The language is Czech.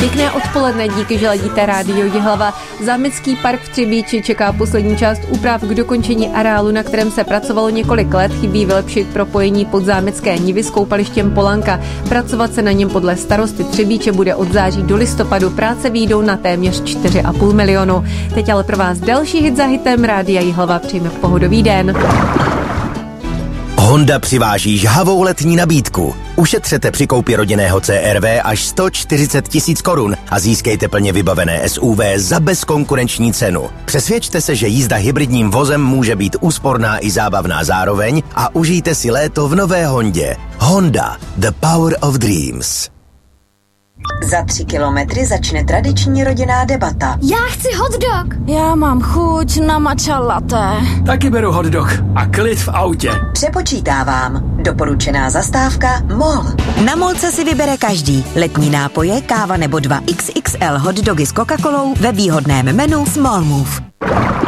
Pěkné odpoledne, díky, že ladíte Rádio Jihlava. Zámecký park v Třebíči čeká poslední část úprav k dokončení areálu, na kterém se pracovalo několik let. Chybí vylepšit propojení podzámecké nivy s koupalištěm Polanka. Pracovat se na něm podle starosty Třebíče bude od září do listopadu. Práce výjdou na téměř 4,5 milionu. Teď ale pro vás další hit za hitem. Rádia Jihlava, přejme pohodový den. Honda přiváží žhavou letní nabídku. Ušetřete při koupi rodinného CR-V až 140 000 korun a získejte plně vybavené SUV za bezkonkurenční cenu. Přesvědčte se, že jízda hybridním vozem může být úsporná i zábavná zároveň a užijte si léto v nové Hondě. Honda, the power of dreams. Za 3 kilometry začne tradiční rodinná debata. Já chci hot dog. Já mám chuť na matcha latte. Taky beru hot dog a klid v autě. Přepočítávám. Doporučená zastávka MOL. Na MOLce si vybere každý. Letní nápoje, káva nebo 2 XXL hot dogy s Coca-Colou ve výhodném menu Small Move.